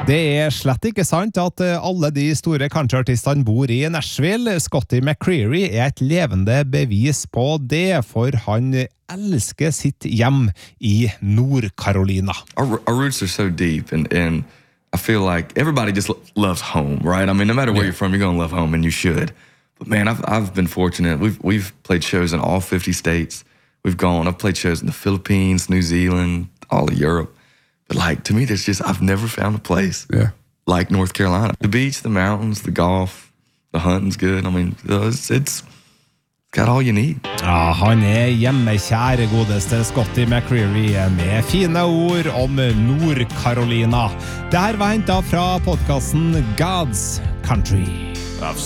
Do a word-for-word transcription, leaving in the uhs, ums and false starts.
Det er slett ikke sant at alle de store countryartistene bor i Nashville. Scotty McCreery er et levende bevis på det, for han elsker sitt hjem i Nord-Carolina. Our, our roots are so deep, and, and I feel like everybody just lo- loves home, right? I mean, no matter where yeah. you're from, you're going to love home, and you should. But man, I've, I've been fortunate. We've, we've played shows in all fifty states. We've gone, I've played shows in the Philippines, New Zealand, all of Europe. But like, to me, there's just, I've never found a place yeah. like North Carolina. The beach, the mountains, the golf, the hunting's good. I mean, it's, it's got all you need. Ja, han er hjemmekjær, godeste Scotty McCreery, med fine ord om Nord-Carolina. Det her var hentet fra podcasten God's Country.